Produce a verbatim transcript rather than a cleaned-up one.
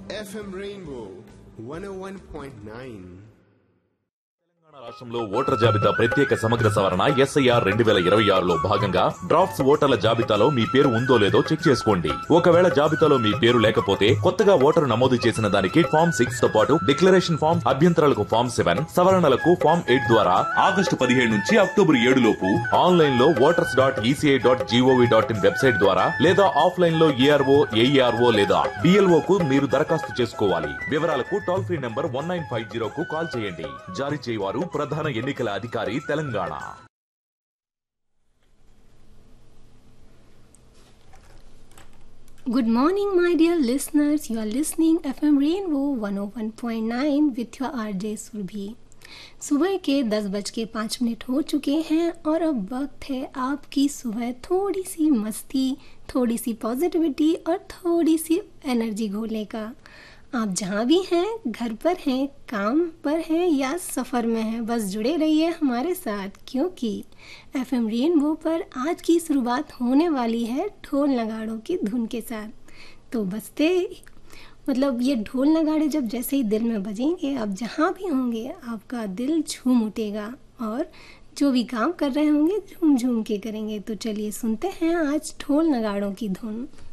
F M Rainbow one oh one point nine. రాష్ట్రంలో voter జాబితా ప్రత్యేక సమగ్ర సవరణ ఎస్ఐఆర్ రెండు వేల ఇరవై ఆరులో భాగంగా డ్రాఫ్ట్స్ ఓటర్ల జాబితాలో మీ పేరు ఉందో లేదో చెక్ చేసుకోండి. ఒకవేళ జాబితాలో మీ పేరు లేకపోతే కొత్తగా ఓటరు నమోదు చేసిన దానికి ఫామ్ సిక్స్ తో పాటు డిక్లరేషన్ ఫామ్, అభ్యంతరాలకు ఫామ్ సెవెన్, సవరణలకు ఫామ్ ఎయిట్ ద్వారా ఆగస్టు పదిహేడు నుంచి అక్టోబర్ ఏడు లోపు ఆన్లైన్ లో voters dot ECI dot GOV dot in website ద్వారా లేదా ఆఫ్లైన్ లో ఏఆర్ఓ, ఏఈఆర్ఓ లేదా డిఎల్ఓ కు మీరు దరఖాస్తు చేసుకోవాలి. వివరాలకు toll free number one nine five zero కు కాల్ చేయండి. జారీ చేయవారు ప్రధాన ఎన్నికల అధికారి Telangana. Good morning, my dear listeners. You are listening F M Rainbow one oh one point nine with your R J Surbhi. सुबह के दस बज के पाँच मिनट हो चुके हैं और अब वक्त है आपकी सुबह थोड़ी सी मस्ती, थोड़ी सी पॉजिटिविटी और थोड़ी सी एनर्जी घोलने का। आप जहाँ भी हैं, घर पर हैं, काम पर हैं या सफ़र में हैं, बस जुड़े रहिए हमारे साथ, क्योंकि एफएम रेनबो पर आज की शुरुआत होने वाली है ढोल नगाड़ों की धुन के साथ। तो बजते मतलब ये ढोल नगाड़े जब जैसे ही दिल में बजेंगे, आप जहाँ भी होंगे आपका दिल झूम उठेगा और जो भी काम कर रहे होंगे झूम झूम के करेंगे। तो चलिए सुनते हैं आज ढोल नगाड़ों की धुन।